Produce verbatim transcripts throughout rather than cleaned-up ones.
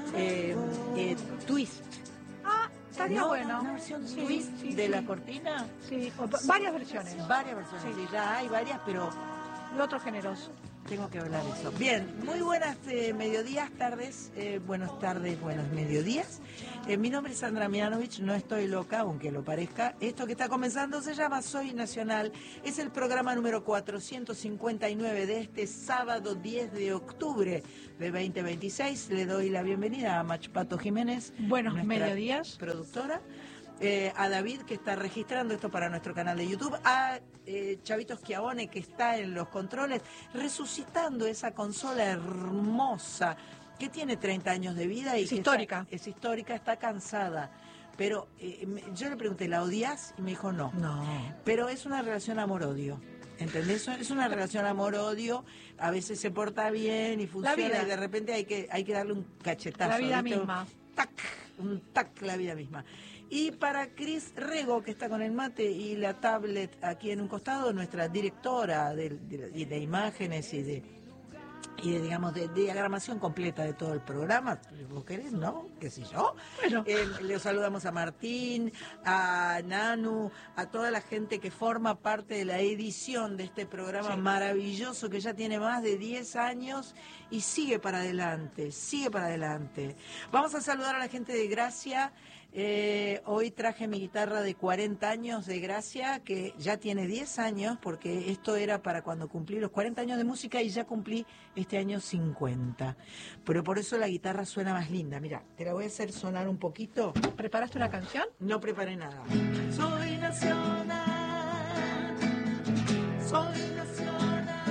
eh, eh, Twist. Ah, estaría ¿No? bueno. Una versión Sí, Twist sí, de sí. la cortina. Sí, o va- varias versiones. Varias versiones, Sí. sí, ya hay varias, pero De otros géneros. tengo que hablar eso. Bien, muy buenas eh, mediodías, tardes, eh, buenas tardes, buenos mediodías. Eh, mi nombre es Sandra Mianovich, no estoy loca, aunque lo parezca. Esto que está comenzando se llama Soy Nacional. Es el programa número cuatrocientos cincuenta y nueve de este sábado diez de octubre de veinte veintiséis. Le doy la bienvenida a Machpato Jiménez, Buenos nuestra mediodías. productora. Eh, a David, que está registrando esto para nuestro canal de YouTube, a eh, Chavito Schiavone, que está en los controles, resucitando esa consola hermosa, que tiene treinta años de vida y Es que histórica. Está, es histórica, está cansada. Pero eh, me- yo le pregunté, ¿la odias? Y me dijo, no. No. Pero es una relación amor-odio. ¿Entendés? Es una relación amor-odio, a veces se porta bien y funciona vida. y de repente hay que, hay que darle un cachetazo. La vida ¿viste? misma. Tac, un tac, la vida misma. Y para Cris Rego, que está con el mate y la tablet aquí en un costado, nuestra directora de, de, de imágenes y de, y de, digamos, de, de diagramación completa de todo el programa, ¿vos querés, no? ¿Qué sé yo? Bueno. Eh, le saludamos a Martín, a Nanu, a toda la gente que forma parte de la edición de este programa Sí. maravilloso que ya tiene más de diez años y sigue para adelante, sigue para adelante. Vamos a saludar a la gente de Gracia. Eh, hoy traje mi guitarra de cuarenta años de Gracia, que ya tiene diez años, porque esto era para cuando cumplí los cuarenta años de música y ya cumplí este año cincuenta. Pero por eso la guitarra suena más linda. Mira, te la voy a hacer sonar un poquito. ¿Preparaste una canción? No preparé nada. Soy nacional, soy nacional,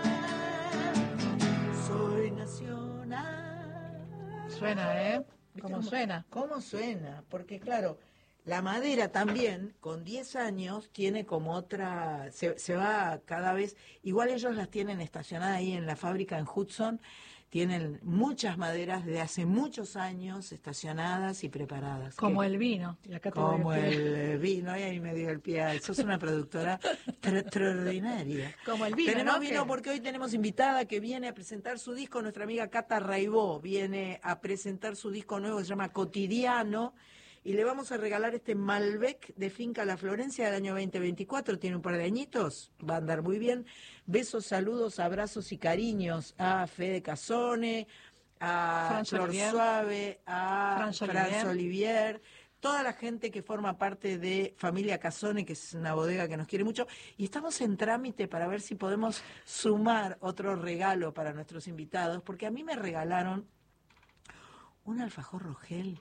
soy nacional. Suena, ¿eh? ¿Viste ¿Cómo suena? ¿Cómo suena? Porque claro, la madera también, con diez años, tiene como otra, se, se va cada vez, igual ellos las tienen estacionadas ahí en la fábrica en Hudson, tienen muchas maderas de hace muchos años estacionadas y preparadas. Como ¿Qué? el vino. Y acá te doy Como el pie. el vino, y ahí me dio el pie. Sos una productora tra- extraordinaria. Como el vino, Tenemos ¿no? vino Que- porque hoy tenemos invitada que viene a presentar su disco, nuestra amiga Cata Raibó viene a presentar su disco nuevo, se llama Cotidiano, y le vamos a regalar este Malbec de Finca La Florencia del año veinte veinticuatro, tiene un par de añitos, va a andar muy bien. Besos, saludos, abrazos y cariños a Fede Casone, a Franz Flor Olivier. Suave, a Franz Franz Olivier. Olivier, toda la gente que forma parte de Familia Casone, que es una bodega que nos quiere mucho, y estamos en trámite para ver si podemos sumar otro regalo para nuestros invitados, porque a mí me regalaron un alfajor Rogel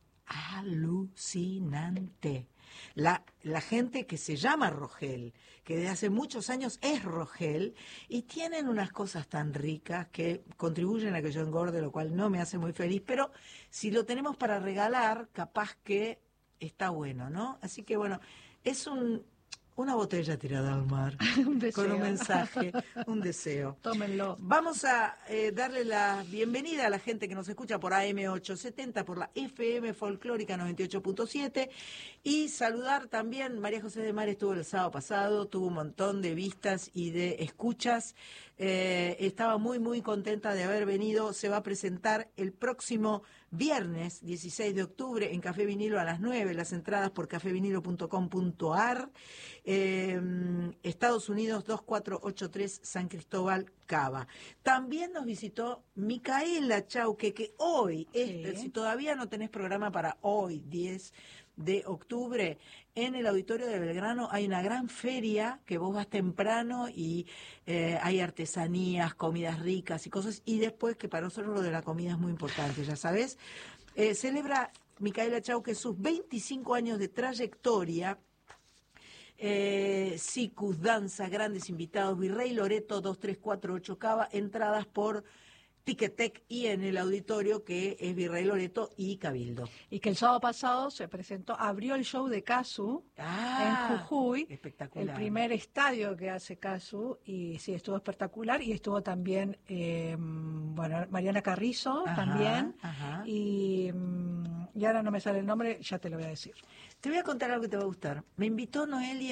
alucinante. La, la gente que se llama Rogel, que desde hace muchos años es Rogel, y tienen unas cosas tan ricas que contribuyen a que yo engorde, lo cual no me hace muy feliz, pero si lo tenemos para regalar, capaz que está bueno, ¿no? Así que bueno, es un... una botella tirada al mar, Un deseo. con un mensaje, un deseo. Tómenlo. Vamos a eh, darle la bienvenida a la gente que nos escucha por A M ochocientos setenta, por la F M Folclórica noventa y ocho punto siete, y saludar también, María José de Mar estuvo el sábado pasado, tuvo un montón de vistas y de escuchas, eh, estaba muy muy contenta de haber venido, se va a presentar el próximo viernes dieciséis de octubre en Café Vinilo a las nueve, las entradas por café vinilo punto com punto a r. Eh, Estados Unidos dos cuatro ocho tres San Cristóbal Cava. También nos visitó Micaela Chauque, que hoy, Sí. este, si todavía no tenés programa para hoy, diez de octubre, en el auditorio de Belgrano hay una gran feria que vos vas temprano y eh, hay artesanías, comidas ricas y cosas, y después que para nosotros lo de la comida es muy importante, ya sabés, eh, celebra Micaela Chauque sus veinticinco años de trayectoria. Eh, Sicus, danza, grandes invitados, Virrey Loreto dos tres cuatro ocho Cava, entradas por Ticketek y en el auditorio que es Virrey Loreto y Cabildo. Y que el sábado pasado se presentó, abrió el show de Casu Ah, en Jujuy, espectacular. el primer estadio que hace Casu, y sí, estuvo espectacular, y estuvo también, eh, bueno, Mariana Carrizo Ajá, también, ajá. y, mm, y ahora no me sale el nombre, ya te lo voy a decir. Te voy a contar algo que te va a gustar. Me invitó Noelia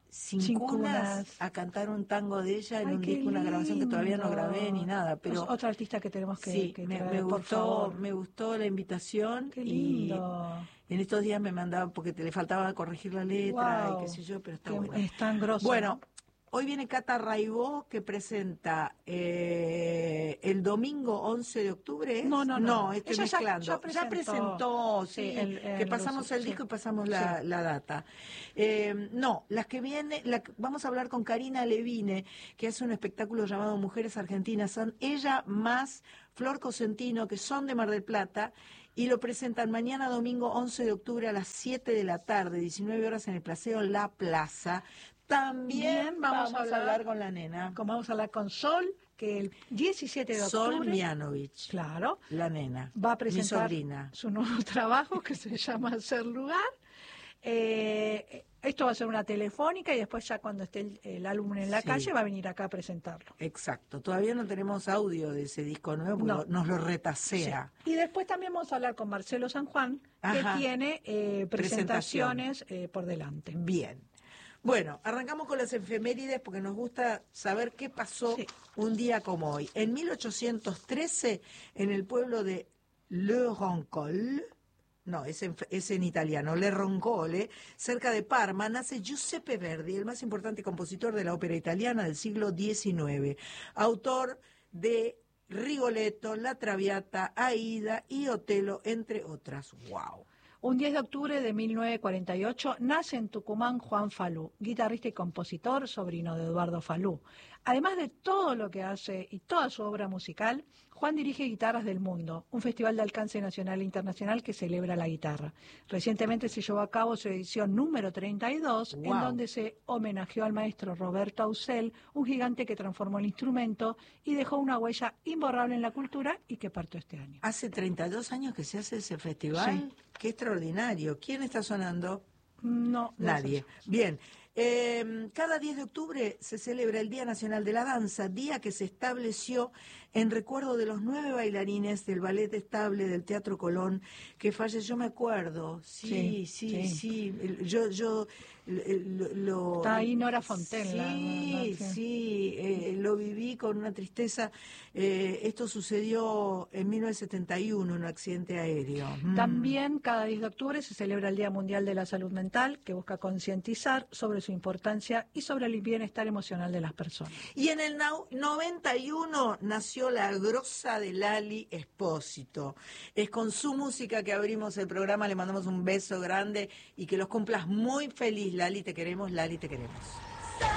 Sin, Sin cunas, Cunas. a cantar un tango de ella en Ay, un qué disco, una grabación que todavía no lindo. grabé ni nada, pero Es otra artista que tenemos que, sí, que me, traer, me por gustó, favor. me gustó la invitación Qué y lindo. en estos días me mandaba porque te le faltaba corregir la letra Wow. y qué sé yo, pero está Qué- bueno. Es tan grosso. Bueno, ¿no? hoy viene Cata Raibó que presenta eh, el domingo once de octubre. ¿Es? No, no, no, no. estoy Ella ya- mezclando. ya presentó. presentó, sí, Sí, el- que el- pasamos el sí, disco y pasamos sí. la, la data. Eh, no, las que viene, la- vamos a hablar con Karina Levine, que hace un espectáculo llamado Mujeres Argentinas. Son ella más Flor Cosentino, que son de Mar del Plata, y lo presentan mañana domingo once de octubre a las siete de la tarde, diecinueve horas en el Paseo La Plaza. También Bien, vamos, a, hablar, hablar con la nena. Como vamos a hablar con Sol, que el diecisiete de Sol octubre, Mianovich, claro, la nena, va a presentar mi sobrina. su nuevo trabajo que se llama Hacer Lugar. Eh, esto va a ser una telefónica y después ya cuando esté el, el álbum en la Sí. calle va a venir acá a presentarlo. Exacto, todavía no tenemos audio de ese disco nuevo porque No. nos lo retasea. Sí. Y después también vamos a hablar con Marcelo San Juan, Ajá. que tiene eh, presentaciones eh, por delante. Bien. Bueno, arrancamos con las efemérides porque nos gusta saber qué pasó Sí. un día como hoy. En mil ochocientos trece, en el pueblo de Le Roncole, no, es en, es en italiano, Le Roncole, cerca de Parma, nace Giuseppe Verdi, el más importante compositor de la ópera italiana del siglo diecinueve, autor de Rigoletto, La Traviata, Aida y Otelo, entre otras. ¡Wow! Un diez de octubre de mil novecientos cuarenta y ocho nace en Tucumán Juan Falú, guitarrista y compositor, sobrino de Eduardo Falú. Además de todo lo que hace y toda su obra musical, Juan dirige Guitarras del Mundo, un festival de alcance nacional e internacional que celebra la guitarra. Recientemente se llevó a cabo su edición número treinta y dos, Wow. en donde se homenajeó al maestro Roberto Ausel, un gigante que transformó el instrumento y dejó una huella imborrable en la cultura y que partió este año. Hace treinta y dos años que se hace ese festival. Sí. Qué extraordinario. ¿Quién está sonando? No, Nadie. Bien. Eh, cada diez de octubre se celebra el Día Nacional de la Danza, día que se estableció en recuerdo de los nueve bailarines del Ballet Estable del Teatro Colón, que falleció, yo me acuerdo. Sí, sí, sí. Sí, sí. El- Yo, yo lo, lo- Está ahí Nora Fontaine, la- Sí, la- la- sí, eh, lo viví con una tristeza. Eh, esto sucedió en mil novecientos setenta y uno, un accidente aéreo. Mm. También cada diez de octubre se celebra el Día Mundial de la Salud Mental, que busca concientizar sobre su importancia y sobre el bienestar emocional de las personas. Y en el nau- noventa y uno nació la grosa de Lali Espósito. Es con su música que abrimos el programa, le mandamos un beso grande y que los cumplas muy feliz, Lali, te queremos, Lali, te queremos.